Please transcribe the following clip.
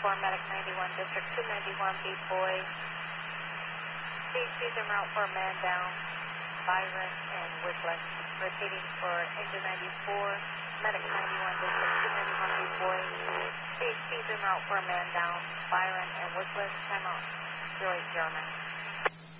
Medic 91, District 291, Beat Boy. CHP's en route for a man down, Byron and Wickliffe. Repeating for Engine 94, Medic 91, District 291, Beat Boy. CHP's en route for a man down, Byron and Wickliffe. Time out, 0809.